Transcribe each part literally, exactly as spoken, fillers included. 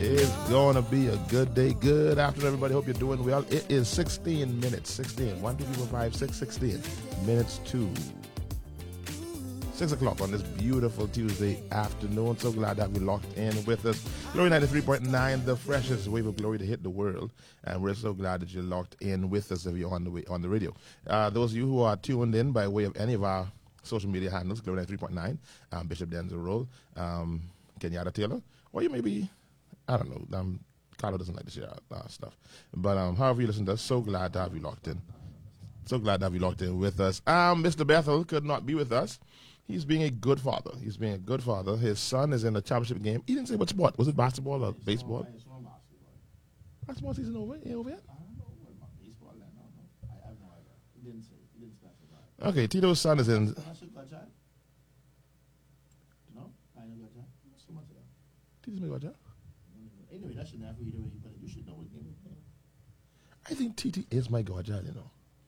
is going to be a good day. Good afternoon, everybody. Hope you're doing well. It is sixteen minutes. sixteen. one, two, three, four, five, six, sixteen minutes to six o'clock on this beautiful Tuesday afternoon. So glad to have you locked in with us. Glory ninety-three point nine, the freshest wave of glory to hit the world. And we're so glad that you're locked in with us if you're on the way, on the radio. Uh, those of you who are tuned in by way of any of our social media handles, Glory ninety-three point nine, um, Bishop Denzel Roll, um, Kenyatta Taylor, or you may be, I don't know, um, Carlo doesn't like to share uh, stuff. But um, however you listen to us, so glad to have you locked in. So glad to have you locked in with us. Um, Mister Bethel could not be with us. He's being a good father. He's being a good father. His son is in a championship game. He didn't say what sport. Was it basketball or baseball? Basketball season over? Ain't over yet? I don't know what baseball. I don't know. I have no idea. He didn't say. He didn't specify. Okay, Tito's son is in. No, I know that. So much of that. Tito's my godchild? Anyway, that shouldn't have either way, but you should know what game it is. I think Titi is my godchild, you know.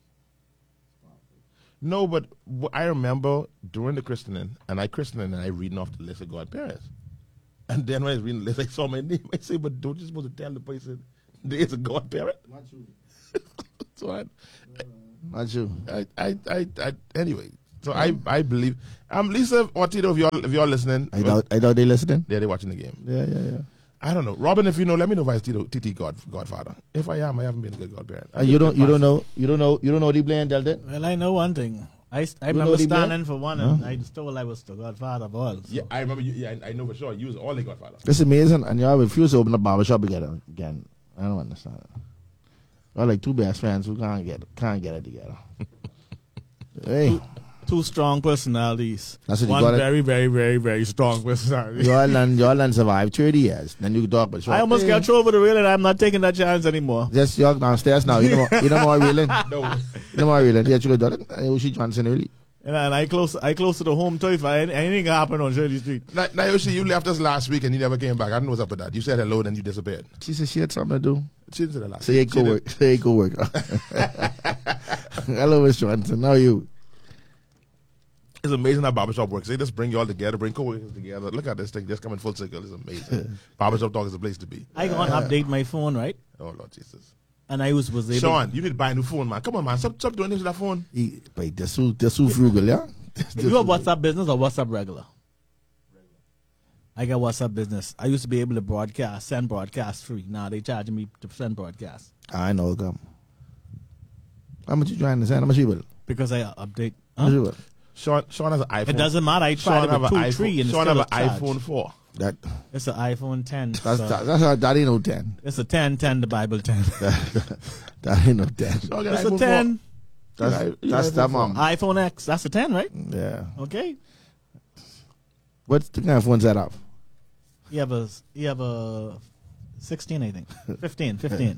No, but w- I remember during the christening, and I christened and I reading off the list of godparents. And then when I was reading the list, I saw my name. I say, but don't you supposed to tell the person there is a godparent? Not you. So I, Not you. I, I, I, I, anyway. So I, I believe. Um, Lisa or Tito, if you're, if you're listening. I doubt, I doubt they listening. Yeah, they're watching the game. Yeah, yeah, yeah. I don't know. Robin, if you know, let me know if I Tito, Titi God, godfather. If I am, I haven't been a good godparent. Uh, you don't, you don't know, you don't know, you don't know the Blaine Delta. Well, I know one thing. I, I know remember the black? standing for one, and I told I was the godfather of all. So. Yeah, I remember. You, yeah, I, I know for sure. You was all the godfather. It's amazing, and y'all refuse to open a barbershop together again. I don't understand it. Y'all like two best friends who can't get can't get it together. Hey, Two, two strong personalities. That's what you one gotta- very, very, very, very strong personality. y'all and y'all and survive thirty years. Then you can talk about. I almost hey, got thrown over the railing. I'm not taking that chance anymore. Just y'all downstairs now. You know, you know more reeling. No. You know more reeling. Yeah, you got it. Ushi Johnson really. And I, and I close, I close to the home turf. I, anything happen on Shirley Street. Na- Nayoshi, you left us last week and you never came back. I don't know what's up with that. You said hello, then you disappeared. She said she had something to do. She didn't say that last Say week. it go She work. Say it go work. Hello, Miss Johnson. How are you? It's amazing how barbershop works. They just bring you all together, bring co-workers together. Look at this thing just coming full circle. It's amazing. Barbershop talk is the place to be. I gonna update my phone, right? Oh, Lord Jesus. And I was was able. Sean, you need to buy a new phone, man. Come on, man. Stop, stop doing this with that phone. He, but they're so, they're so frugal, yeah? You have WhatsApp business or WhatsApp regular? I got WhatsApp business. I used to be able to broadcast, send broadcast free. Now they charging me to send broadcast I know, come. How much you trying to send? How much you will? because I update. How much Huh? you will? Sean, Sean has an iPhone. It doesn't matter. I tried Sean it have with an two, iPhone. three, and it's Sean still have a an charge. iPhone four. That, It's an iPhone ten. that's, so that, that's, that, that ain't no ten. it's a ten, ten, the Bible ten. That, that ain't no ten. Sean got It's an a iPhone ten. That's, Yeah, yeah, that's iPhone that four. mom. iPhone X. That's a ten, right? Yeah. Okay. What's the kind of phone's that up? You have a you have a sixteen, I think. fifteen, fifteen.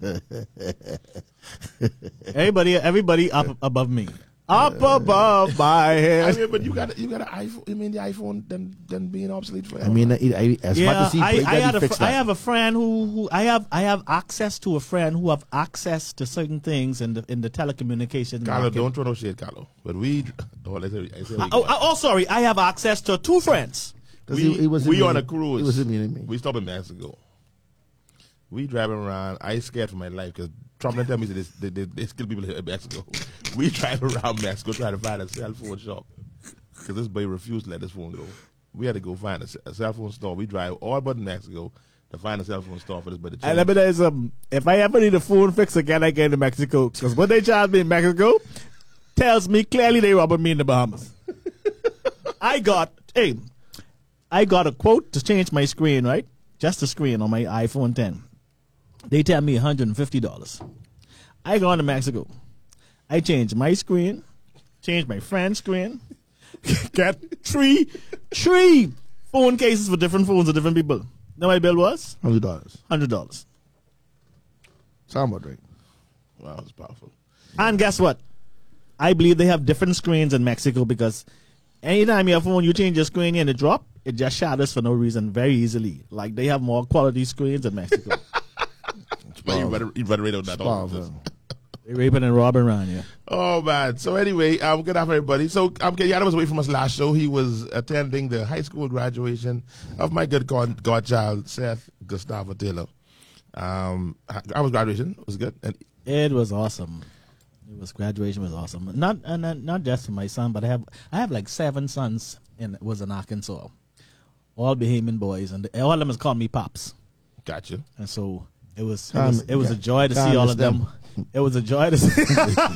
everybody, everybody up above me. Up above my I head. mean, but you got you got an iPhone. You mean the iPhone then then being obsolete forever? I mean, I, I, as much Yeah, as he I, played I, that, had he a fixed fr- I that. have a friend who, who I have I have access to a friend who have access to certain things in the in the telecommunications Carlo, market. don't throw no shade, Carlo. But we, oh, I say, I say, Oh, oh, oh, sorry. I have access to two friends. 'Cause we, he- he was we in on me- a cruise. He was in me and me. We stopped in Mexico. We driving around. I scared for my life because Trump didn't tell me that they, they, they kill people in Mexico. We driving around Mexico trying to find a cell phone shop because this boy refused to let this phone go. We had to go find a, ce- a cell phone store. We drive all but Mexico to find a cell phone store for this boy to And change. let me tell you something. If I ever need a phone fix again, I get to Mexico. Because what they charge me in Mexico tells me clearly they robbing me in the Bahamas. I got, hey, I got a quote to change my screen, right? Just the screen on my iPhone ten. They tell me one hundred fifty dollars. I go on to Mexico. I change my screen, change my friend's screen, get three, three phone cases for different phones of different people. Know what my bill was? Hundred dollars. one hundred dollars. Sound about right. Wow, it's powerful. And guess what? I believe they have different screens in Mexico because anytime your phone, you change your screen and it drop, it just shatters for no reason very easily. Like they have more quality screens in Mexico. But you better, you better read on that. all of this. Powerful. They raping and robbing around here. Oh man! So anyway, um, good afternoon, everybody. So um, Kenyatta was away from us last show. He was attending the high school graduation of my good god, godchild Seth Gustavo Taylor. Um, how was graduation? It was good. And It was awesome. It was graduation was awesome. Not and uh, not just for my son, but I have I have like seven sons in was in Arkansas, all Bahamian boys, and all of them has called me pops. Gotcha. And so it was it Um, was, it was a joy to can't see all miss of them. them. It was a joy to see.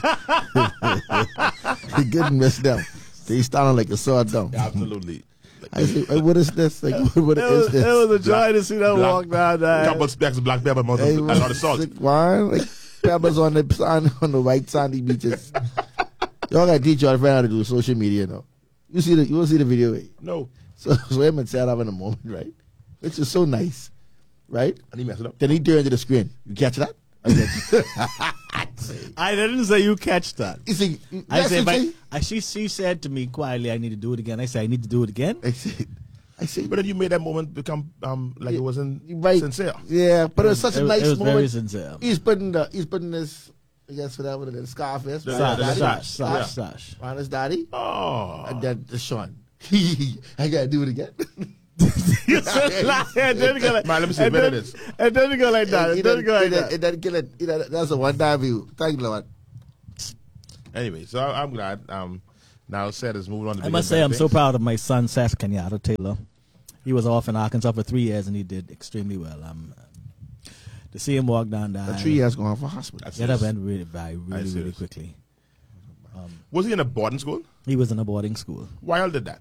You couldn't miss them. They started like a sore thumb. Absolutely. I say, "Hey, what is this? Like, what, what It is was, this? it was a joy Black- to see them black- walk down there. couple specks of black pepper, most Hey, of a lot of salt. sick wine, like peppers on the on, on the white sandy beaches. Y'all gotta teach your friend how to do social media now. You see the you will see the video. Eh? No. So so him and set up in a moment, right? Which is so nice, right? And he messed it up. Then he turned to the screen. You catch that? I said, I didn't say you catch that. you see, I yes, said, you but see? I, she she said to me quietly, "I need to do it again." I said, "I need to do it again." I said, I said, But then you made that moment become um like it wasn't right. sincere. Yeah, but it was such It a was- nice it was moment. very sincere. He's putting the he's putting this, I guess whatever the scarf is. Yeah, around yeah, his the daddy. Slash, sash. slash, slash. Around his daddy. Oh. And then the Sean. I gotta do it again. You said lie. It didn't go like, Man, let me see it what it didn't- is. It didn't go like that. It He didn't go like he done- that. he done kill it. He done- That's a one time view. Thank you, Lord. Anyway, so I- I'm glad. Um, now Seth is moving on to I bigger must say, and I'm better so things. proud of my son, Seth Kenyatta Taylor. He was off in Arkansas for three years, and he did extremely well. Um, to see him walk down the The aisle, tree has gone for hospital. That's yeah, that serious. went really by really, really serious. quickly. Was he in a boarding school? He was in a boarding school. Why all did that?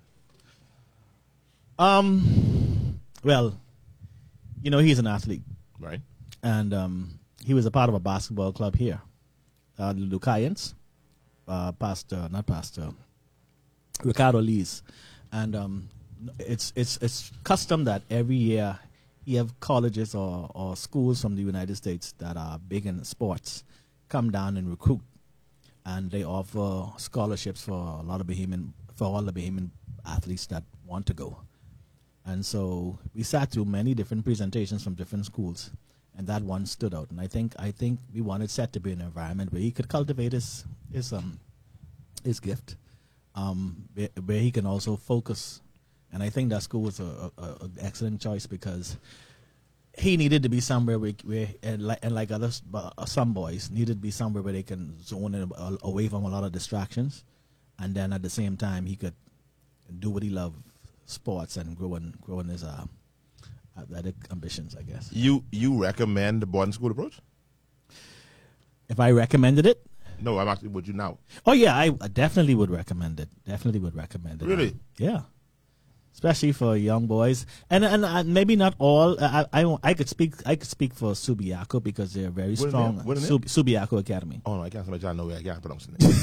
Um, well, you know, he's an athlete, Right. and um, he was a part of a basketball club here, uh, the Lucayans, uh, Pastor, not Pastor, Ricardo Lees, and um, it's it's it's custom that every year you have colleges or, or schools from the United States that are big in sports come down and recruit, and they offer scholarships for a lot of Bahamian for all the Bahamian athletes that want to go. And so we sat through many different presentations from different schools, and that one stood out. And I think I think we wanted Seth to be in an environment where he could cultivate his his um his gift, um where, where he can also focus. And I think that school was a, a, a excellent choice because he needed to be somewhere where, where and like and like others, uh, some boys needed to be somewhere where they can zone in, uh, away from a lot of distractions, and then at the same time he could do what he loved. Sports and growing growing his uh, athletic ambitions, I guess. You you recommend the boarding school approach? If I recommended it, No, I'm asking would you now? oh yeah, I definitely would recommend it. Definitely would recommend it. Really? Yeah. Especially for young boys, and and uh, maybe not all. I, I I could speak I could speak for Subiaco because they're very What is strong. it? What is it? Sub, Subiaco Academy. Oh no, I can't somebody I know where I can't pronounce the name.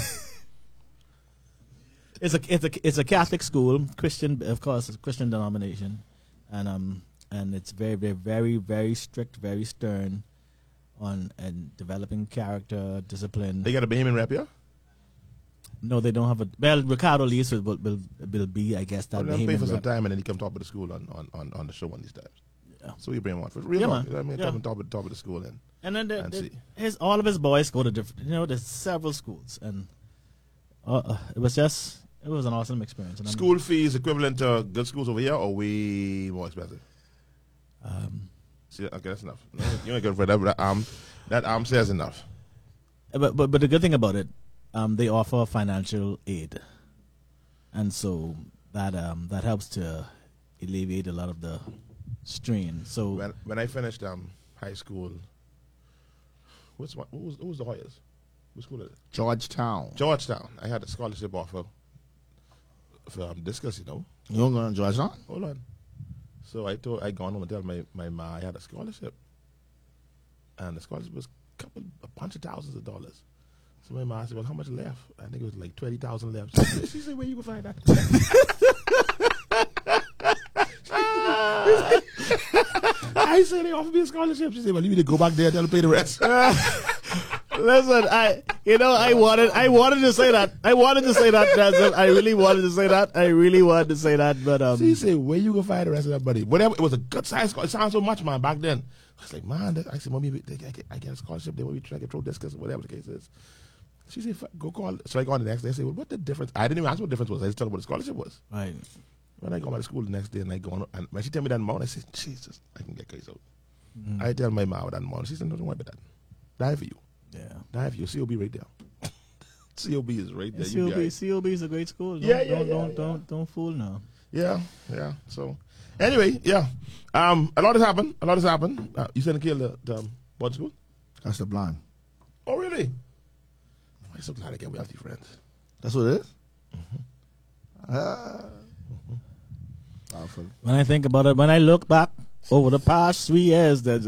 It's a it's a it's a Catholic school, Christian, of course, it's a Christian denomination, and um and it's very very very very strict, very stern on and developing character, discipline. They got a Bahamian rep here? No, they don't have a. Well, Ricardo Lees will will, will, will be, I guess, that Well, they'll pay Bahamian for some rep. time and then he come talk with the school on, on, on, on the show one of these times. Yeah. So we bring him on for real Yeah, talk. man. You know what I mean? Yeah. Come and talk with talk with the school and And then the, And the, see. his all of his boys go to different. You know, there's several schools, and uh, uh, it was just it was an awesome experience. And I'm- school fees equivalent to good schools over here or way more expensive? Um, See, okay, that's enough. No, you ain't good for that. But that arm, that arm says enough. but but but the good thing about it, um, they offer financial aid, and so that um that helps to alleviate a lot of the strain. So When when I finished um high school, what's what, who was who was the Hoyas? What school is it? Georgetown. Georgetown. I had a scholarship offer for um, discus, you know. You don't go to Georgetown? Hold on. So I told I gone home and tell my, my ma I had a scholarship. And the scholarship was a couple a bunch of thousands of dollars. So my ma said, well, how much left? I think it was like twenty thousand left. She, she said, where you gonna find that? I said they offered me a scholarship. She said, well, you need to go back there and tell them to pay the rest. listen, I you know I wanted I wanted to say that I wanted to say that Denzel. I really wanted to say that I really wanted to say that, but um. She said, where you gonna find the rest of that money? Whatever, it was a good size scholarship. It sounds so much, man, back then. I was like, man, that, I said, mommy, they, I, get, I get a scholarship. They want me to try to throw discus or whatever the case is. She said, "Fuck, go call. So I go on the next day. I said, well, what the difference? I didn't even ask what the difference was. I just told her what the scholarship was. Right. When I go back to school the next day and I go on, and when she tell me that amount, I said, Jesus, I can get case out. Mm. I tell my mom that morning. She said, "No, don't worry about that. Die for you. Yeah. Die for you. C O B right there. C O B is right there. C You O be all B, right. C O B is a great school. Don't, Yeah, yeah, don't, yeah, don't, yeah. don't, don't fool now. Yeah, yeah. So, anyway, yeah. Um, a lot has happened. A lot has happened. Uh, you sent a kid to the um, boarding school? That's the blind. Oh, really? I'm so glad I get wealthy friends. That's what it is? Ah. Powerful. When I think about it, when I look back over the past three years, that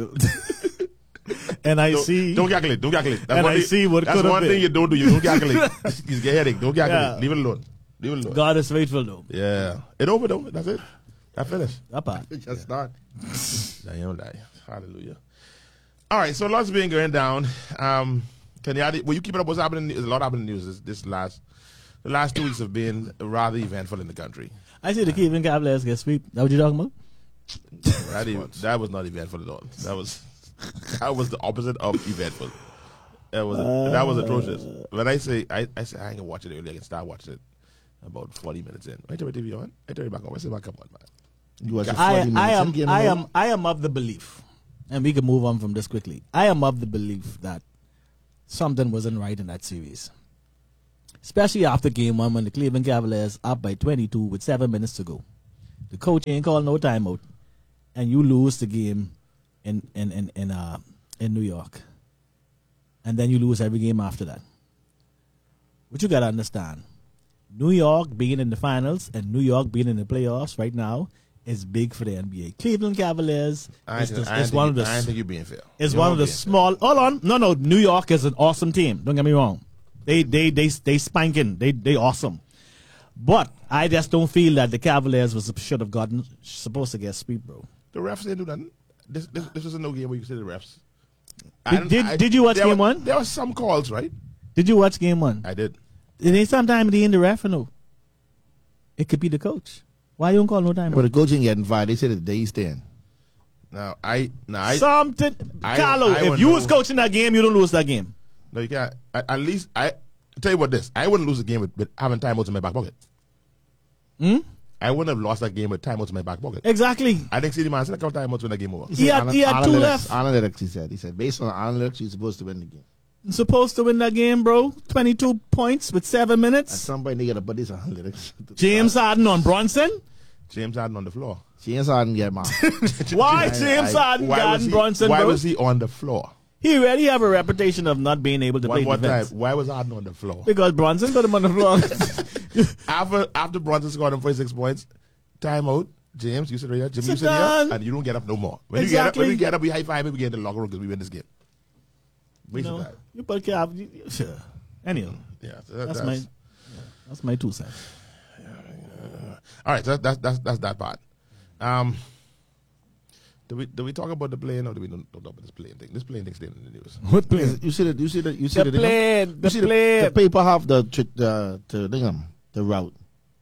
and I Don't, see, don't calculate. Don't calculate. That's and one I thing, see what That's could have one been. thing you don't do. You don't calculate. You get headache. Don't calculate. Yeah. Leave it alone. Leave it alone. God is faithful though. Yeah. It over though. That's it. I finished. That part. It just start. Damn, die. Hallelujah. All right. So lots been going down. Um, can you add, will you keep it up? What's happening? There's a lot happening in the news this, this last. The last two weeks have been rather eventful in the country. I see the Cleveland Cavaliers get sweep. That what you talking about? That, even, that was not eventful at all. That was that was the opposite of eventful. That was that was atrocious. When I say I, I say I ain't gonna watch it early, I can start watching it about forty minutes in. I turn my T V on. I turn it back on. I say, "Man, come on, man." You watch it I, forty minutes I in, am game I over. am I am of the belief, and we can move on from this quickly. I am of the belief that something wasn't right in that series, especially after game one when the Cleveland Cavaliers up by twenty-two with seven minutes to go. The coach ain't called no timeout, and you lose the game in in in in uh in New York, and then you lose every game after that. What you gotta understand, New York being in the finals and New York being in the playoffs right now is big for the N B A. Cleveland Cavaliers I is, ain't- the, I ain't is think one you- of the I ain't think you're being fair. is You one are of the being fair. small. Hold on, no, no. New York is an awesome team. Don't get me wrong. They they they they spanking. They they awesome. But I just don't feel that the Cavaliers was should have gotten supposed to get sweep, bro. The refs didn't do nothing. This this, this was a no game where you say the refs. I Did- don't- did- I- did you watch there game were- one? There were some calls, right? Did you watch game one? I did. And then sometimes they in the ref, no. It could be the coach. Why you don't call no time? But the coach ain't getting fired. They said the day stand. Now I now I Something, I- Carlo. I if would you know- was coaching that game, you don't lose that game. no you can't. I, at least I tell you what this. I wouldn't lose a game with, with having timeouts in my back pocket. Hmm? I wouldn't have lost that game with timeouts in my back pocket. Exactly. I think C D Man said a couple timeouts when that game over. He had- he had two analytics, left. Analytics, he said. He said, based on analytics, you're supposed to win the game. Supposed to win that game, bro. Twenty-two points with seven At minutes. some point, they got to put this analytics. James Harden on Bronson. James Harden on the floor. James Harden get mad. Why I- James I- Harden Why got was he? Bronson, why bro? was he on the floor? He really have a reputation of not being able to One play more time. defense. Why was Harden on the floor? Because Bronson put him on the floor. after after Bronson scored him forty-six points, timeout. James, you sit right here. Jimmy, you Sit sit here, down. and you don't get up no more. When Exactly. you get up, when we get up, we high five and we get in the locker room because we win this game. you Waste know, of time. you put Cav. you- you- Sure. Anyhow, Yeah, so that- that's, that's, my that's my two cents. all right. So that's that's that's that part. Um, do we do we talk about the plane or do we don't, don't talk about this plane thing? This plane thing staying in the news. What play? You see the, you see the, you see The the, thing? plane. You The see the, plane. the paper have the, tr- the, the, thing, um, the route.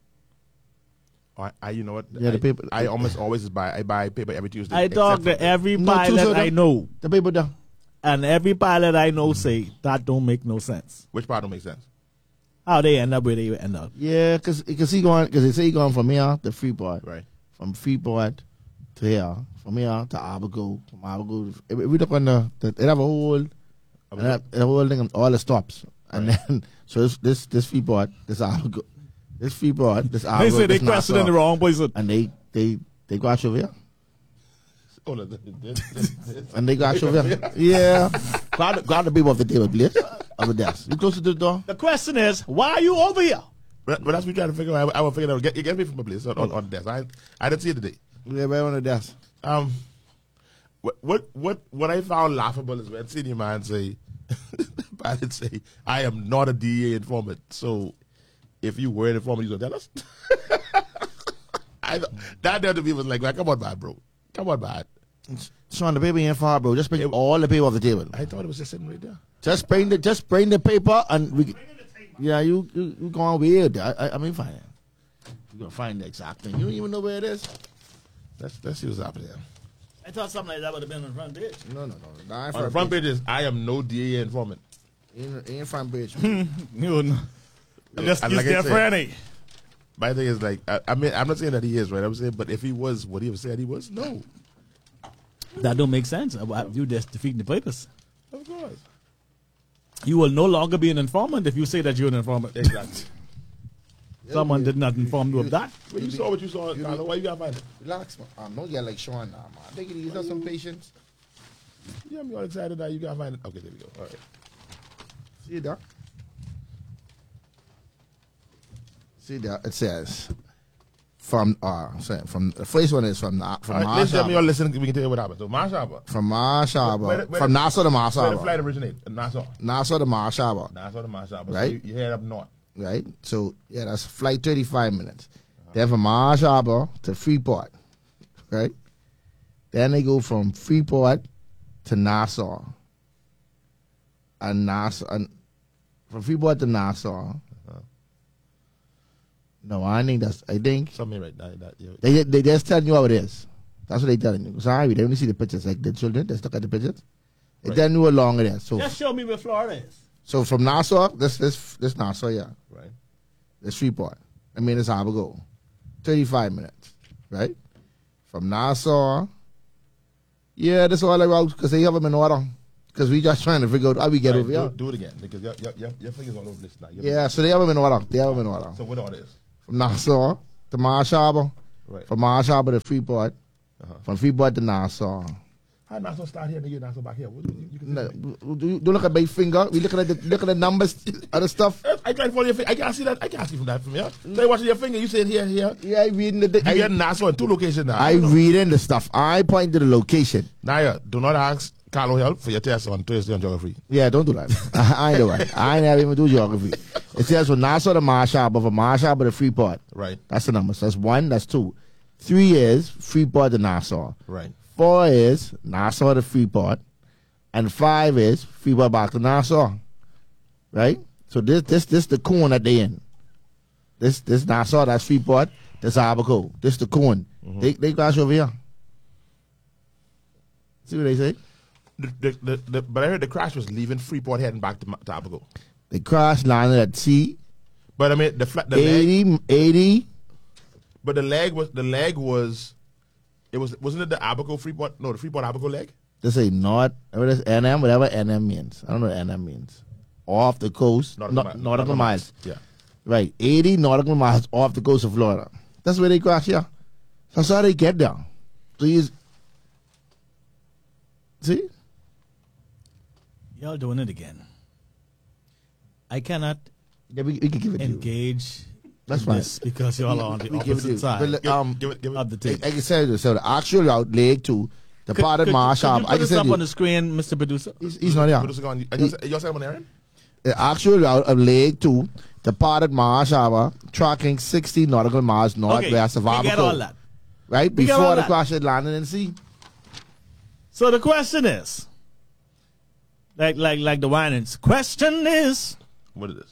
I, I you know what? Yeah, I, the paper- I almost always buy. I buy paper every Tuesday. I talk except to for- every No, pilot two-thirds I of- know, The paper there. and every pilot I know say that don't make no sense. Which part don't make sense? How they end up where they end up. Yeah, because he going, because they say he going from here to Freeport. Right. From Freeport to here. From here to Abago. From Abago. If we look on the, the it have a whole, it have, it have a whole thing, all the stops. And Right. then, so this, this, this Freeport, this Abago, this Freeport, this Abago. They say they this questioning the Nassau. wrong person. And they, they, they go out over here. Oh, no, this- this- this- And they go out over here. Yeah. grab, the, grab the paper off the table, please. Of the desk. You close to the door? The question is, why are you over here? But, but that's what we trying to figure out. I, I will figure it out. Get, get me from my place on, on, on the desk. I, I didn't see it today. Yeah, right on the desk. Um, what what what what I found laughable is when senior man say, pilot say, I am not a D A informant. So if you were an informant, you gonna tell us? I, that there to me was like, well, come on, man, bro. Come on, man. Son, the paper ain't far, bro. Just bring It- all the paper off the table. I thought it was just sitting right there. Just bring the just bring the paper and we. Yeah, you you, you going weird. I I, I mean, fine. You gonna find the exact thing. You don't even know where it is. Let's let's see what's happening. I thought something like that would have been on the front page. No, no, no. Nah, On the front page is, I am no D A informant. Ain't, ain't front page. You know, just And use like I their said- friendly. My thing is like, I, I mean, I'm not saying that he is, right? I'm saying, but if he was what he was saying he was, no. That don't make sense. Uh, You just defeating the purpose. Of course. You will no longer be an informant if you say that you're an informant. Exactly. Someone did not inform you of that. When you saw what you saw, Carlo, why you gotta find it? Relax, man. Um, don't get like Sean now, man. Take it easy. Have some patience. Yeah, I'm all excited now. You gotta find it. Okay, there we go. All right. See that? See that? It says from uh sorry, from the first one is from uh, from All right, listen, me all Marshall. listen. We can tell you what happened. So Marshall, From Marshall. Where the- where From the- Nassau to where the Marshall. flight originated? Nassau. Nassau to Marshall. Nassau to Marshall. So Right. you, you head up north. Right? So yeah, that's flight thirty-five minutes. Then from Marshall to Freeport. Right? Then they go from Freeport to Nassau. And Nassau and from Freeport to Nassau. No, I think that's I think Something right that, that yeah. they they just telling you how it is. That's what they telling you. Sorry, they only see the pictures, like the children, they look at the pictures. They Right. telling you how long it is. So Just show me where Florida is. so from Nassau, this this this Nassau, yeah. Right. This Freeport. I mean it's Abago. Thirty-five minutes. Right? From Nassau. Yeah, this all about because they have them in order. Because we just trying to figure out how we get Right, over do, here. do it again because your your your, your fingers all over this now. Your Yeah, so they have them in order. They have them in order. fingers- So what all this? From Nassau to Marshall. Right. From Marshall to Freeport. Uh-huh. From Freeport to Nassau. How Nassau start here and you Nassau back here? What, you, you can No, do don't look at my finger. We looking at the look at the numbers, other stuff. I can't follow your finger. I can't see that. I can't see from that from here. So you watching your finger. You saying here, here. Yeah, I reading the. You I, get Nassau in two locations now. I reading the stuff. I point to the location. Naya, do not ask Carlo help for your test on Thursday on geography. Yeah, don't do that. I ain't do it. I ain't never even do geography. It says from Nassau to Marshall, but from Marshall to Freeport. Right, That's the number. So that's one. That's two. Three is Freeport to Nassau. right. Four is Nassau to Freeport, and five is Freeport back to Nassau. Right. So this this this the cone at the end. This this Nassau, that's Freeport. That's Abaco. This the cone. Mm-hmm. They they crash over here. See what they say? The, the, the, the, but I heard the crash was leaving Freeport heading back to, Ma- to Abaco. They crash landed at sea. But I mean the flat, the leg, eighty, eighty. but the leg was the leg was, it was wasn't it the Abaco Freeport? No, the Freeport Abaco leg. They say north. What is N M? Whatever N M means. I don't know what N M means. Off the coast. Nautical Nautical, mi- nautical miles. Yeah. Right. eighty nautical miles off the coast of Florida. That's where they crash here. That's how they get there. So you see? Y'all doing it again. I cannot Yeah, we, we can give it to you. engage That's in fine. this because y'all are on the We give it to opposite you. side But, Give, um, give it, give it. of the I, table. I can say this. So the actual route, leg two, the Could- part of could- Marshall. could you I put can this say up you. on the screen, Mister Producer? He's, he's not here. Put this on. Are you you're saying on Aaron? The actual route of leg two, the part of Marshall, tracking sixty nautical miles northwest of we get Abaco. all that. Right? We get all Before the that. crash had landed in sea. So the question is, like like like the Winans, question is, What is this?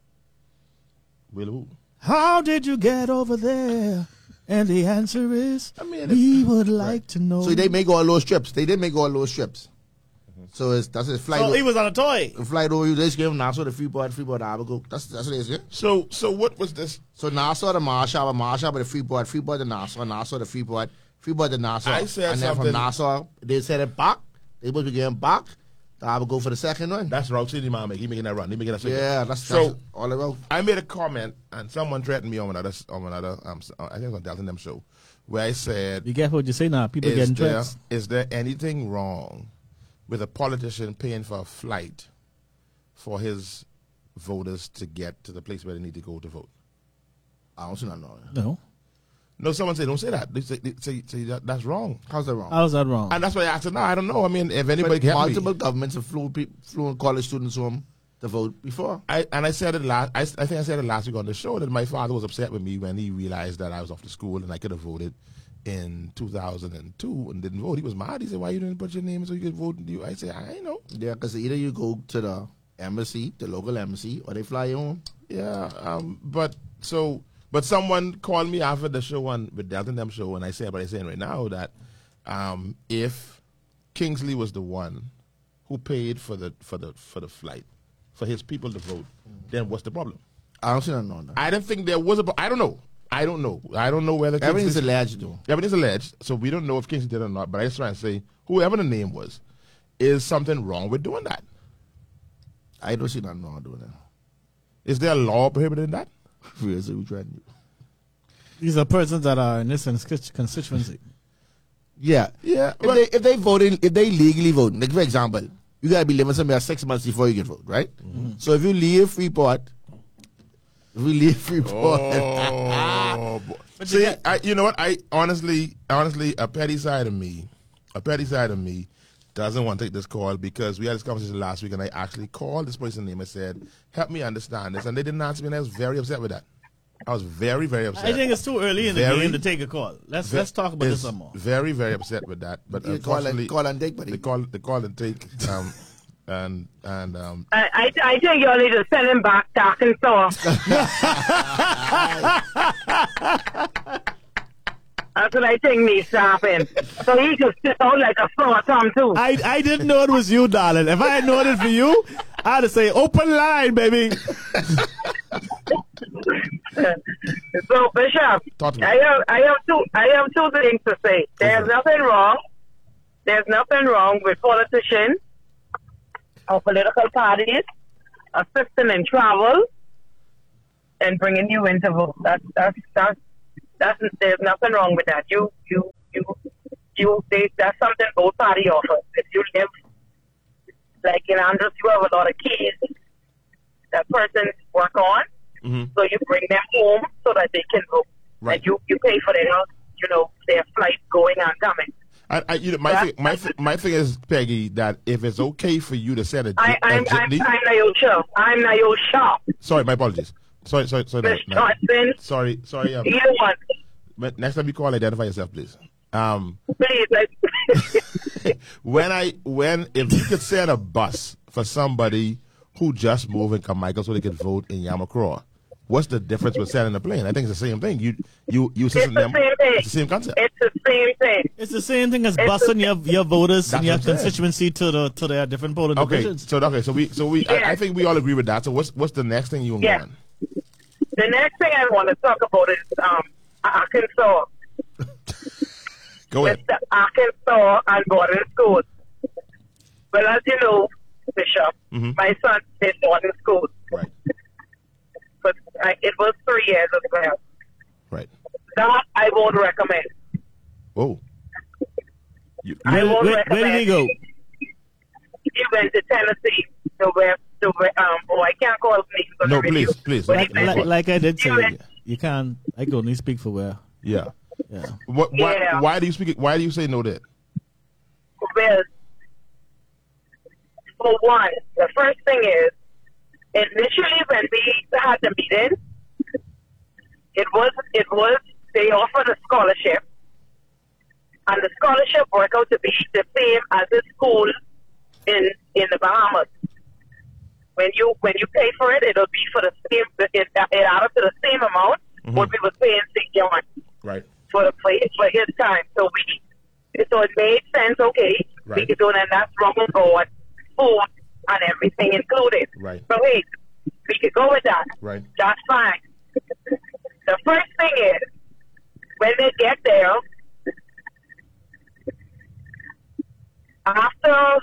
Will who? how did you get over there? And the answer is, I mean, we would like to know. So they make all those trips. They did make all those trips. So it's, that's his flight. Oh, he was on a toy. The flight over you. They just gave him Nassau to Freeport, Freeport to Abaco. That's that's what it is. Yeah? So so what was this? So Nassau to Marshall, Marshall to Freeport, Freeport to Nassau, Nassau to Freeport, Freeport to Nassau. I said and then something- from Nassau, they said it back. They supposed to give him back. To Abaco for the second one. That's Route City man. He making that run. He making that signal. Yeah, that's, so. that's all about. I made a comment and someone threatened me on another on another um s- I think it was on Delta and them show where I said, Be careful what you say now. People is getting there, threats. is there anything wrong with a politician paying for a flight for his voters to get to the place where they need to go to vote? I don't see nothing wrong. No. No, someone said, don't say that. They say, they say, say that, that's wrong. How's that wrong? How's that wrong? And that's why I asked her, no, I don't know. I mean, if anybody But can help multiple me. governments have flew, pe- flew college students home to vote before. I, and I said it last, I, I think I said it last week on the show that my father was upset with me when he realized that I was off to school and I could have voted in two thousand two and didn't vote. He was mad. He said, why you didn't put your name so you could vote? I said, I ain't know. Yeah, because either you go to the embassy, the local embassy, or they fly you home. Yeah, um, but so, but someone called me after the show on with Delta and them show, and I said, but I'm saying right now that um, if Kingsley was the one who paid for the for the for the flight for his people to vote, then what's the problem? I don't see nothing on that. I didn't think there was a. I don't know. I don't know. I don't know whether Everything's Kingsley, alleged, though. everything's alleged, so we don't know if Kingsley did or not. But I just trying to say, whoever the name was, is something wrong with doing that? I don't see nothing wrong with doing that. Is there a law prohibiting that? We're so trying to do. These are persons that are in this constituency. Yeah, Yeah, If but- they if they voting, if they legally vote, like for example, you gotta be living somewhere six months before you can vote, right? Mm-hmm. So if you leave Freeport, if we leave Freeport, Oh, boy. See, I, you know what? I honestly, honestly, a petty side of me, a petty side of me, doesn't want to take this call because we had this conversation last week, and I actually called this person's name and said, "Help me understand this," and they didn't answer me, and I was very upset with that. I was very, very upset. I think it's too early in the Very- game to take a call. Let's Ve- let's talk about is this some more. Very, very upset with that. But you call unfortunately, and call and take, buddy. they call, they call and take, um, and and um, I, I, I think y'all need to send him back to Arkansas. That's what I think needs to happen. So he can sit out like a sore thumb, too. I, I didn't know it was you, darling. If I had known it for you, I'd have say open line, baby. So, Bishop, Talk to me. I have, I have two, I have two things to say. There's Okay. nothing wrong. There's nothing wrong with politicians or political parties assisting in travel and bringing you into vote. That's that's that's that's there's nothing wrong with that. You you you you they, that's something both parties offer. If you live like in Andros, you have a lot of keys that person work on. Mhm. So you bring them home so that they can vote. Right. And you, you pay for their, you know, their flight going and coming. I, I, you know, my Yeah. thing, my th- my thing is, Peggy, that if it's okay for you to send a, I, j- a I'm, I'm, jitney, I'm Naosha. I'm Naosha. sorry, my apologies. Sorry, sorry, sorry, Miss no, no. Johnson, sorry, sorry. Um, either one. but next time you call, identify yourself, please. Um, Please. Like, when I, when if you could send a bus for somebody who just moved in Carmichael so they could vote in Yamacraw, what's the difference with sending a plane? I think it's the same thing. You, you, you it's assisting the them. same thing. It's the same concept. It's the same thing. It's the same thing as It's busing the- your your voters That's and your what I'm saying. constituency to the to their different polling Okay, divisions. so okay, so we, so we, I, I Yeah. think we all agree with that. So what's what's the next thing you Yeah. want? The next thing I want to talk about is um, Arkansas. Go ahead. It's the Arkansas and boarding schools. Well, as you know, Bishop, Mhm. my son did boarding school. Right, But uh, it was three years as well. right. That I won't recommend. Oh. You, I Where, won't where, recommend. where did he go? He went to Tennessee to where, to where, um, oh, I can't call his name. on No, the radio. please, please. But Like- he Like, went- like, like I did say, You went- you can't. I can only speak for where. yeah. Yeah. What? Why? Yeah. Why do you speak? Why do you say no to it? Well, for one, the first thing is, initially when we had the meeting, it was, it was, they offered a scholarship, and the scholarship worked out to be the same as the school in, in the Bahamas. When you, when you pay for it, it'll be for the same, it, it added to the same amount what we was paying Saint John Right. for the for, for his time. So we, so it made sense. Okay, we Right. could do it, and that's wrong with God, food and everything included. Right. So hey, we could go with that. Right. That's fine. The first thing is when they get there, after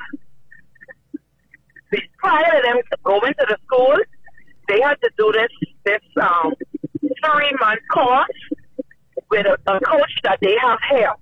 prior to them going to the school, they had to do this this um, three month course with a, a coach that they have here.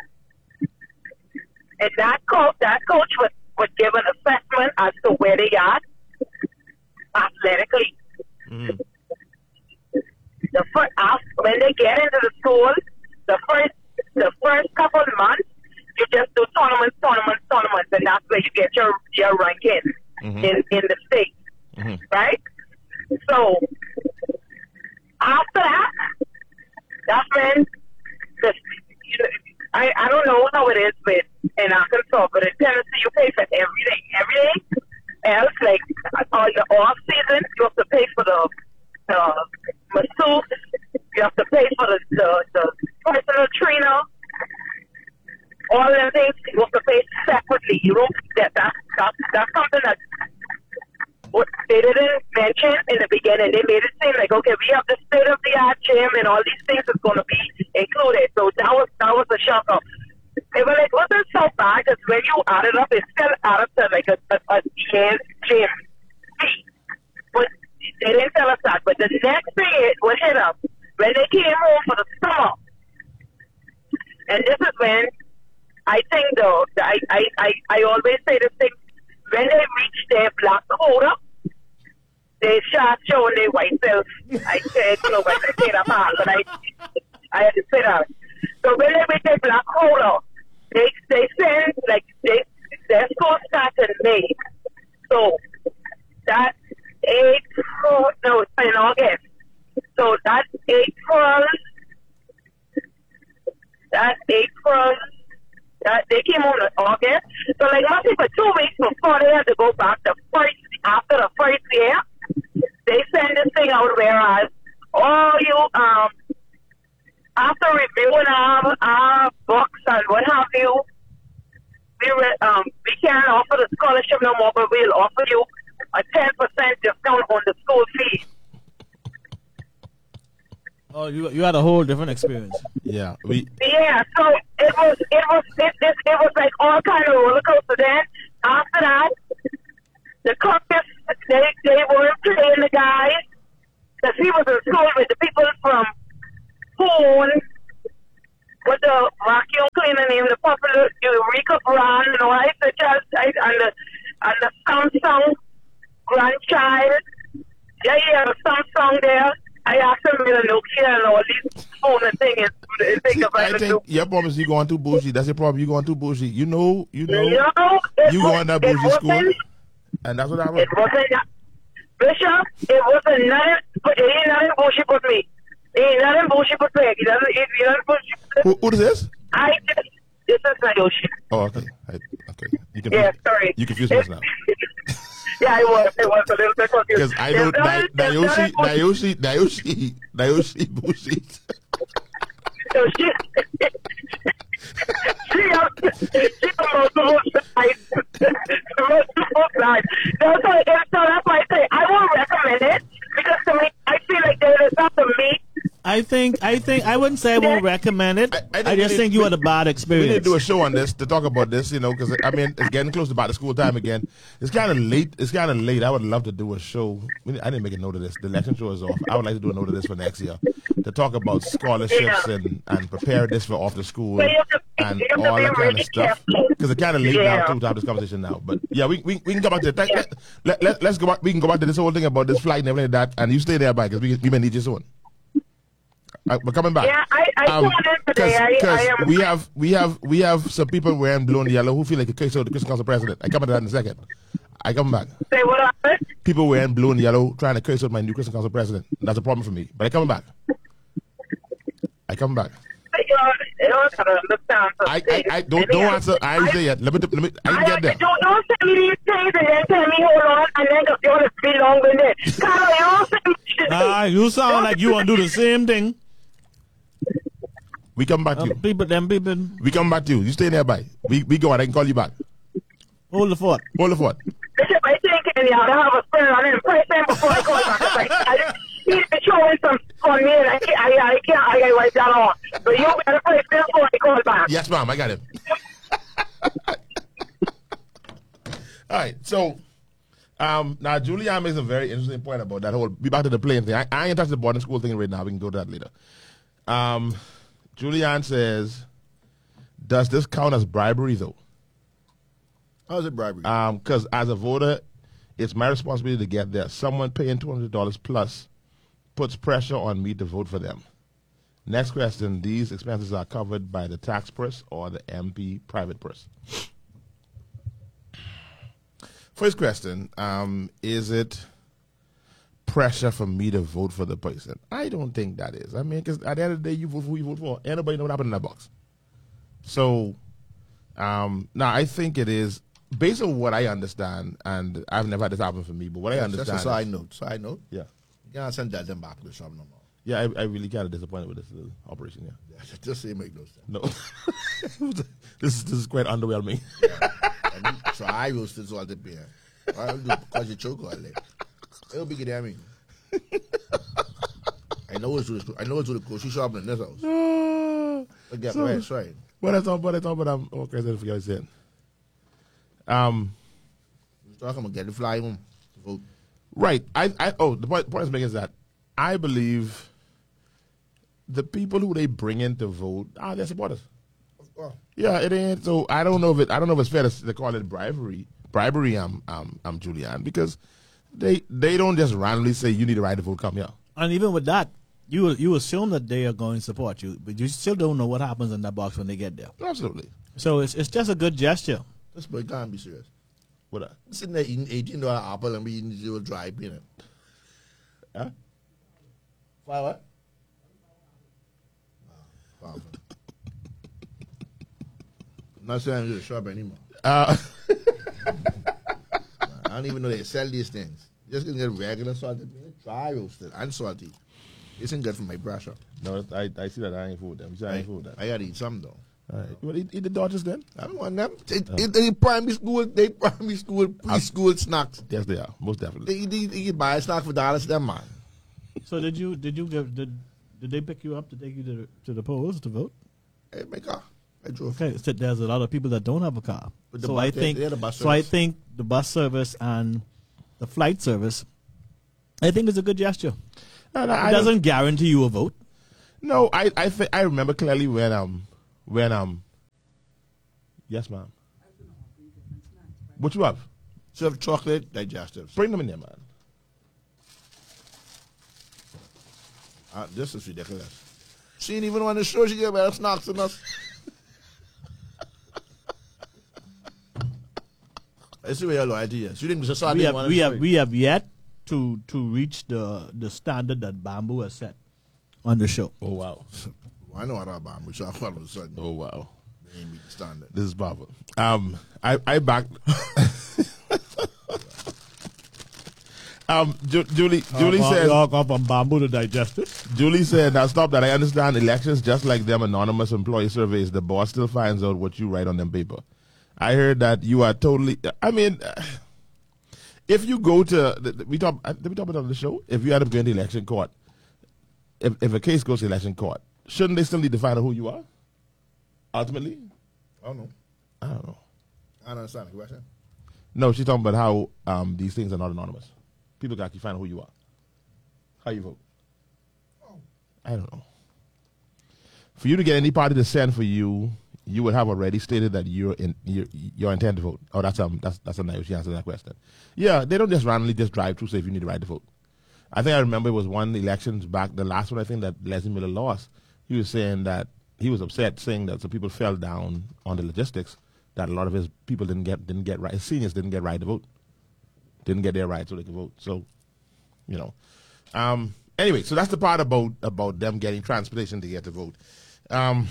And that coach that coach would, would give an assessment as to where they are athletically. Mhm. The first, after, when they get into the school, the first the first couple of months, you just do tournaments, tournaments, tournaments, and that's where you get your your ranking Mhm. in in the state, Mhm. right? So after that, that's when the, you know, I I don't know how it is with in Arkansas, but in Tennessee you pay for everything, everything else like all your off season you have to pay for the the masseuse, you have to pay for the the, the personal trainer. All them things you have to pay separately. You don't that that's that's, that's something that what they didn't mention in the beginning. They made it seem like, okay, we have the state of the art gym gym and all these things is going to be included. So that was that was a shocker. It was like, wasn't so bad because when you add it up, it still added up to like a, a, a year's gym fee. But they didn't tell us that. But the next thing it would hit us when they came home for the summer. And this is when I think though, I, I, I, I always say this thing, when they reach their black quota, they start showing their white self. I said, you know, when I say that part, but I, I had to say that. So when they reach their black quota, they, they send, like, they, their school starts in May. So that April, no, it's in August. So that April, that April, that they came on in August. So like must be for two weeks before they had to go back the first, after the first year, they send this thing out whereas all you, um, after reviewing our, our books and what have you, we, re, um, we can't offer the scholarship no more, but we'll offer you a ten percent discount on the school fee. Oh, you you had a whole different experience. Yeah, we. Yeah, so it was it was it, it, it was like all kind of roller coaster. Then after that, the coaches they they weren't playing the guys because he was in school with the people from Poon, with the vacuum cleaner name, the popular Eureka brand, and all that such as and the and the Samsung grandchild. Yeah, yeah, the Samsung there. I asked him with a Nokia and all these phone and thing and think See, about I it. think your problem is you going too bougie. That's your problem. You going too bougie. You know, you know, No, it you was, going that it bougie school, wasn't- and that's what I was. It wasn't that. Bishop, it wasn't nothing, but it ain't nothing bullshit with me. It ain't nothing bullshit with Greg. It doesn't, it, it doesn't bullshit. Who, who is this? I just, this is Nayoshi. Oh, okay, I, okay. You can. Yeah, sorry. You confused us now. Yeah, it was. It was a little bit confused. Because I know There's Na- nothing- there's Nayoshi, nothing Nayoshi, Nayoshi, Nayoshi, Bushi. So she, she, uh, she promotes the most side. Promotes the most side. So, so, so that's why I say I won't recommend it because to me, I feel like there is something to me. I think I think I wouldn't say I won't recommend it. I- I, I think just we think need- you had a bad We experience. need to do a show on this to talk about this, you know, because I mean it's getting close to about the school time again. It's kind of late. It's kind of late. I would love to do a show. We- I didn't make a note of this. The election show is off. I would like to do a note of this for next year to talk about scholarships and and preparedness for after school So you have to- and you have to all be that kind really of stuff. careful. Because it's kind of late Yeah. now too to have this conversation now. But yeah, we we, we can go back to it. Let, let, let, let's go back. We can go back to this whole thing about this flight and everything like that. And you stay there, by because we we may need you soon. Uh, we're coming back. Yeah, I, I Um, tuned in today. I, Because I am. we have we have we have some people wearing blue and yellow who feel like a case of the Christian Council president. I come to that in a second. I come back. Say what happened? People wearing blue and yellow trying to curse out my new Christian Council president. That's a problem for me. But I come back. I come back. You know, you know, gotta understand I something. I, I don't don't answer. I ain't there yet. Let me let me. I I didn't get there. Don't, don't tell me these things and then tell me hold on and then you want to be long with it. Carlo, you don't say me shit. Nah, you sound like you want to do the same thing. We come back to Uh, you. people, them people, We come back to you. You stay nearby. We we go on. I can call you back. hold the fort. Hold the fort. Bishop, I think and you have to have a spirit on it first time before I call back. It's like, I, he's been showing some on me and I can't, I, I can't, I gotta write that on. But you better first time before I call back. Yes, ma'am. I got him. All right. So, um, now Julianne makes a very interesting point about that whole. Be back to the plane thing. I, I ain't touched the boarding school thing right now. We can go to that later. Um, Julianne says, "Does this count as bribery, though? How's it bribery? Um, because as a voter, it's my responsibility to get there. Someone paying two hundred dollars plus puts pressure on me to vote for them." Next question: these expenses are covered by the tax purse or the M P private purse? First question: um, is it pressure for me to vote for the person? I don't think that is. I mean, because at the end of the day, you vote for who you vote for. Anybody know what happened in that box? So, um, now I think it is based on what I understand, and I've never had this happen for me, but what I That's understand, a is- side note. Side note. yeah, You can't send that them back to the shop no more. yeah, I, I really kind of disappointed with this little operation. Yeah, Yeah, just say make no sense. no, this is this is quite underwhelming. And you try roasted salted beer. I'll do because you choke all day. It'll be good, I mean. I know it's with, I know it's with the grocery shop in this house. Ah, But yeah, So- go ahead, that's right. what I thought, what I thought, but I'm okay. I forget what I said. Um, We're talking about get the fly home. Vote. right. I, I, oh, the point, point I was making is that I believe the people who they bring in to vote are their supporters. Oh, Yeah, it ain't. So I don't know if it. I don't know if it's fair to, to call it bribery. Bribery. Um, um, um, Julianne, because they they don't just randomly say you need a right to vote. Come here. And even with that, you you assume that they are going to support you, but you still don't know what happens in that box when they get there. Absolutely. So it's it's just a good gesture. this boy can't be serious. What? A, Sitting there eating eighteen dollar apple and we eating zero dry peanut. huh? Why what? Wow. I'm not saying I'm to the shop anymore. Uh, I don't even know they sell these things. Just gonna get regular salted peanut, dry roasted and salty. Isn't good for my pressure. no, I, I see that I ain't fool with them. You see, I ain't fool with them. I gotta eat some though. All right. Well, eat, eat the Dodgers then. I don't want them. They, they, they primary school, they primary school, preschool snacks. Yes, they are. Most definitely. They, they, they can buy a snack for dollars, them man. So did you did you give did did they pick you up to take you to the, to the polls to vote? Hey, my car. I drove. Okay, so there's a lot of people that don't have a car. But the So bus- I they- think they had a bus so. I service. think the bus service and the flight service, I think it's a good gesture. No, no, It I don't- doesn't guarantee you a vote. No, I I th- I remember clearly when um when um. Yes, ma'am. What you have? Serve chocolate digestives. Bring them in there, man. Uh, this is ridiculous. She ain't even want to show she get better snacks than us. I see where your loyalty is. You didn't just start We being have one we of have the we have yet to to reach the the standard that Bamboo has set on the show. Oh wow. I know what I'm about, but all of a sudden, Oh wow. they ain't meet the standard. This is Baba. Um, I I back. um, Ju- Julie Julie Uh, said. we all gone from Bamboo to digestive. Julie said, now stop that. I understand elections just like them anonymous employee surveys. The boss still finds out what you write on them paper. I heard that you are totally, I mean, if you go to, we talk, did we talk about it on the show? If you end up going to election court, if, if a case goes to election court, shouldn't they still need to find out who you are? Ultimately? I don't know. I don't know. I don't understand the question. No, she's talking about how um, these things are not anonymous. People can actually find out who you are. How you vote. I don't know. For you to get any party to send for you, you would have already stated that you're in your your intent to vote. Oh, that's um that's that's a nice answer to that question. Yeah, they don't just randomly just drive through say if you need the right to vote. I think I remember it was one elections back, the last one I think that Leslie Miller lost. He was saying that he was upset, saying that some people fell down on the logistics, that a lot of his people didn't get didn't get right, his seniors didn't get right to vote, didn't get their right so they could vote. So, you know, um. Anyway, so that's the part about about them getting transportation to get to vote. Um,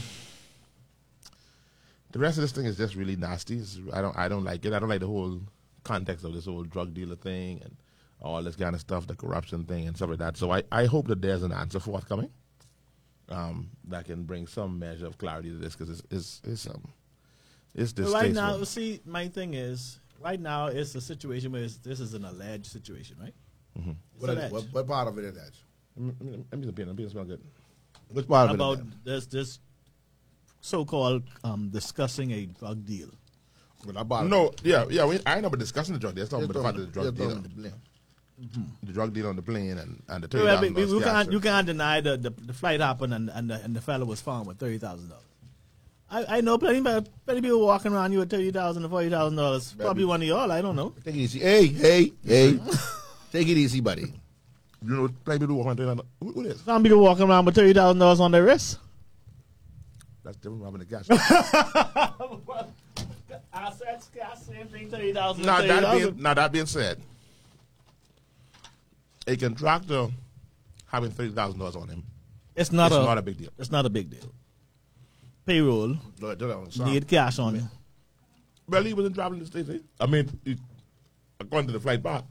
the rest of this thing is just really nasty. It's, I don't I don't like it. I don't like the whole context of this whole drug dealer thing and all this kind of stuff, the corruption thing and stuff like that. So I, I hope that there's an answer forthcoming um, that can bring some measure of clarity to this because it's it's it's um it's distasteful. Right now, see, my thing is, right now it's a situation where it's, this is an alleged situation, right? Mm-hmm. It's What, alleged. what, what part of it is that? Let me, let me just be, let me just smell good. Which part of About it is this this so-called um, discussing a drug deal. that? What part of No, it? yeah, yeah. We, I ain't about discussing the drug deal. Let's talk Just about the fact talking- that the drug just dealer, talking the blame. the drug deal on the plane and and the thirty Well, thousand we, we, dollars can't, cash. you can't deny the, the, the flight happened and, and, the, and the fellow was found with thirty thousand dollars. I, I know plenty, plenty people walking around you with thirty thousand dollars or forty thousand dollars. Probably one of y'all, I don't know. Take it easy. Hey, hey, hey. Take it easy, buddy. You know, play people walk around. Who, who is? Some people walking around with thirty thousand dollars on their wrist. That's different robbing the gas. I said same thing, thirty thousand now dollars. that being now that being said, a contractor having thirty thousand dollars on him, It's not it's a not a big deal. It's not a big deal. Payroll Do, do that on the side. need cash on you. Well, he wasn't traveling to the States. eh? I mean, he, according to the flight back.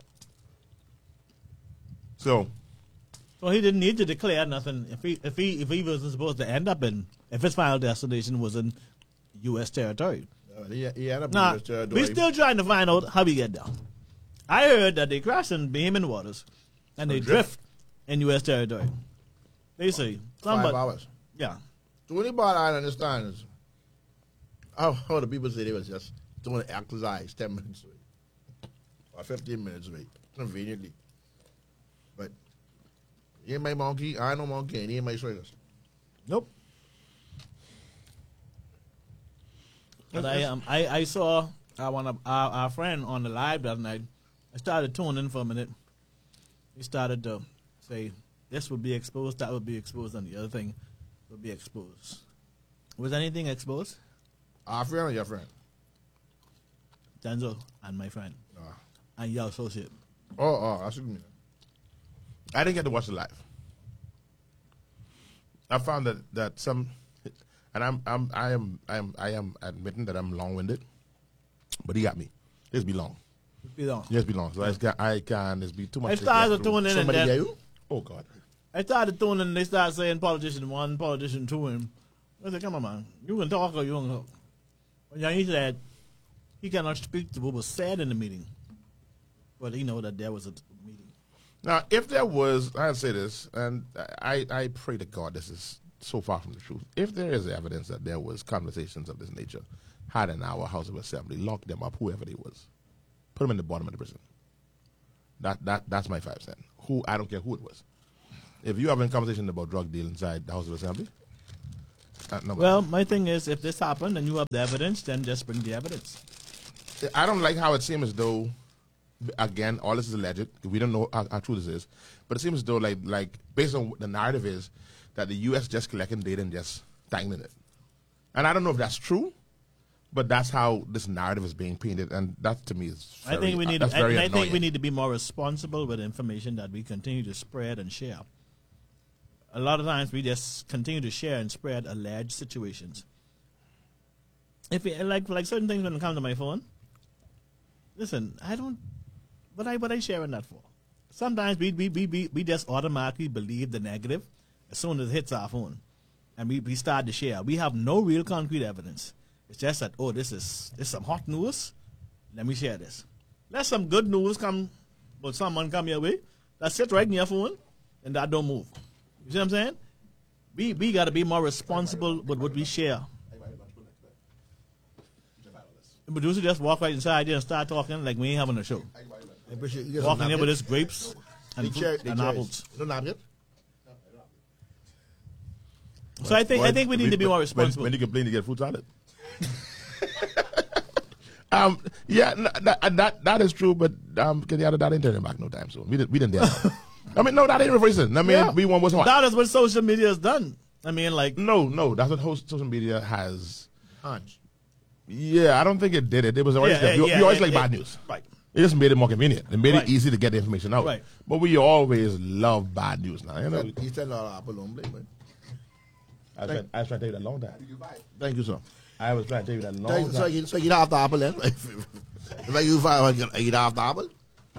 So So he didn't need to declare nothing if he if he if he wasn't supposed to end up in if his final destination was in U S territory. Uh, he, he had a Now British territory. we still trying to find out how he get down. I heard that they crash in Bahamian waters and they drift. drift in U S territory. Basically, Five somebody, hours. yeah. The only part I understand is how, how the people say they was just doing the exercise ten minutes away or fifteen minutes away, conveniently. But he ain't my monkey, I ain't no monkey, and he ain't my swingers. Nope. But I um I, I saw uh, one of our, our friend on the live the other night. I started tuning in for a minute. He started to say this would be exposed, that would be exposed, and the other thing would be exposed. Was anything exposed? Our friend or your friend? Denzel and my friend Ah. and your associate. Oh, oh, that's what you mean. I didn't get to watch it live. I found that, that some, and I'm I'm I am I am I am admitting that I'm long winded, but he got me. Just be long. Be long. Just be long. So I can I can just be too much. I to started get through. tuning in and Somebody then get you? Oh God. I started tuning in and they started saying politician one, politician two, and I said, come on, man, you can talk or you can talk. When he said he cannot speak to what was said in the meeting, but he know that there was a meeting. Now, if there was, I'll say this, and I, I pray to God this is so far from the truth. If there is evidence that there was conversations of this nature had in our House of Assembly, lock them up, whoever they was, put them in the bottom of the prison. That that that's my five cents. Who I don't care who it was. If you having a conversation about drug deal inside the House of Assembly, uh, no. Well, my thing is, if this happened and you have the evidence, then just bring the evidence. I don't like how it seems as though, again, all this is alleged. We don't know how, how true this is, but it seems as though, like, like based on what the narrative is, that the U S just collecting data and just dangling it. And I don't know if that's true, but that's how this narrative is being painted, and that to me is. Very, I think we need. uh, that's I, very I think we annoying. need to be more responsible with information that we continue to spread and share. A lot of times we just continue to share and spread alleged situations. If it, like like certain things when it comes to my phone, listen, I don't. What I what I sharing that for? Sometimes we we we we, we just automatically believe the negative as soon as it hits our phone, and we, we start to share. We have no real concrete evidence. It's just that, oh, this is this some hot news. Let me share this. Let some good news come, but someone come your way. That sit right in your phone, and that don't move. You see what I'm saying? We we got to be more responsible with what we share. The producer just walk right inside there and start talking like we ain't having a show. I appreciate you. Walking there with his grapes and, They fruit cherry- they and cherries. apples. No napkin? So I think I think we need to be more When, responsible. when you complain, you get food salad. um, yeah, n- that, that that is true, but um, can the other that ain't turning back no time soon. We didn't we didn't dare. I mean, no, that ain't reversing. I mean, Yeah. we want what's hot. That is what social media has done. I mean, like No, no, that's what host social media has. Hunch. Yeah, I don't think it did it. It was always Yeah, you, yeah, you always yeah, like yeah. bad news. Right. It just made it more convenient. It made Right. it easy to get the information out. Right. But we always love bad news now. You know, He said a lot of apple on blame, man. I was, trying, I was trying to tell you that long time. Thank you, sir. I was trying to tell you that long Thank, so, time. you, so you don't have the apple then? If I you find you don't have the apple?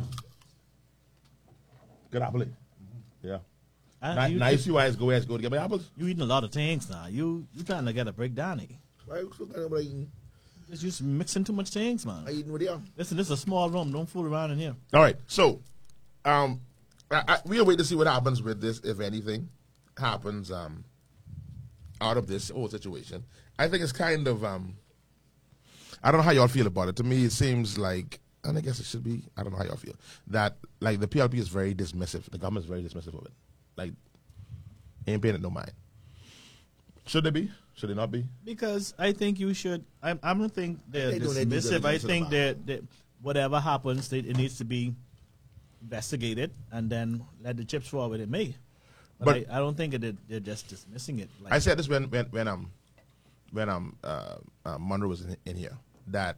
Good apple. Yeah. I, Now, you, now you see why it's go as go to get my apples. you eating a lot of things now. You you trying to get a breakdown here. Why you so kind of like eating? Just you just mixing too much things, man. I eating with you? Listen, this is a small room. Don't fool around in here. All right. So, um, I, I, we'll wait to see what happens with this, if anything happens um, out of this whole situation. I think it's kind of, um, I don't know how y'all feel about it. To me, it seems like, and I guess it should be, I don't know how y'all feel, that like the P L P is very dismissive. The government is very dismissive of it. Like, ain't paying it no mind. Should they be? Should they not be? Because I think you should. I, I don't think they're They do their due dismissive. I diligence think about that that whatever happens, they, it needs to be investigated and then let the chips fall where they may. But, But- I, I don't think that they're just dismissing it. Like, I said this when when when um when um uh, uh, Monroe was in, in here, that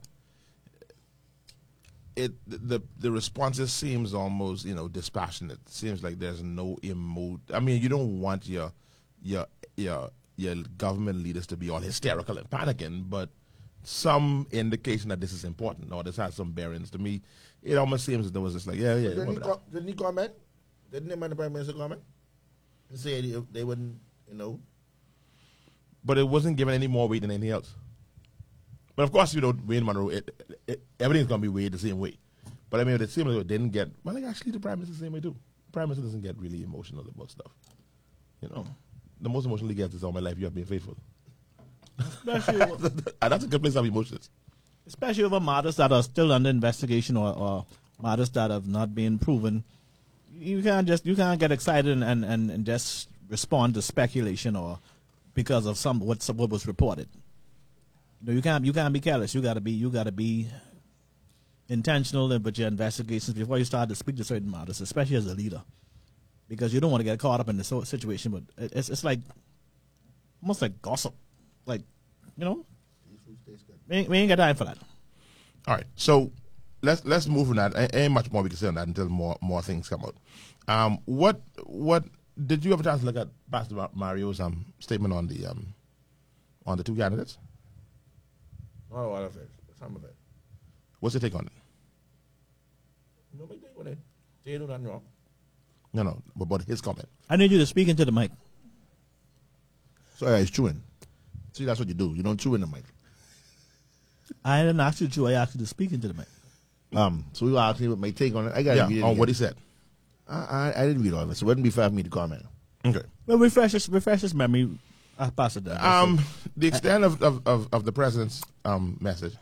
it the the responses seems almost, you know, dispassionate. Seems like there's no emo. I mean, you don't want your your your your government leaders to be all hysterical and panicking, but some indication that this is important or this has some bearings. To me, it almost seems as though it's just like, yeah, yeah. Didn't, he whatever. co- didn't he comment? Didn't him and the Prime Minister comment? And say they, they wouldn't, you know. But it wasn't given any more weight than anything else. But of course, you know, Wayne Monroe, it, it, it, everything's going to be weighed the same way. But I mean, it seems like it didn't get, well, like actually the Prime Minister the same way too. The Prime Minister doesn't get really emotional about stuff. You know, the most emotionally gets is all my life you have been faithful. Especially, And that's a good place of emotions. especially over matters that are still under investigation or, or matters that have not been proven. You can't just you can't get excited and, and, and, and just respond to speculation or because of some what what was reported. You know, you can't you can't be careless. You gotta be you gotta be intentional with your investigations before you start to speak to certain matters, especially as a leader, because you don't want to get caught up in the so- situation. But it- it's it's like almost like gossip, like you know, we ain't, we ain't got time for that. All right, so let's let's move on that. Ain't ain't much more we can say on that until more more things come out. Um, what what did you have a chance to look at Pastor Ma- Mario's um statement on the um on the two candidates? Not all of it. Some of it. What's your take on it? No, but they, they, they do nothing wrong. No, no, but, but his comment. I need you to speak into the mic. So yeah, he's chewing. See, that's what you do. You don't chew in the mic. I didn't ask you to. I asked you to speak into the mic. Um, so you asked me what my take on it. I got to read it Yeah, on again. what he said. I, I, I didn't read all of it, so it wouldn't be fair for me to comment. Okay. Well, refresh his refresh his memory. I pass it down. Um, the extent of, of, of, of the president's um message.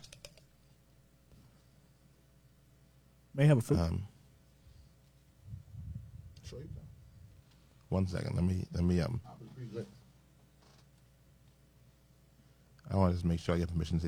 May have a fruit. Um, one second. Let me let me um. I want to just make sure I get permission to say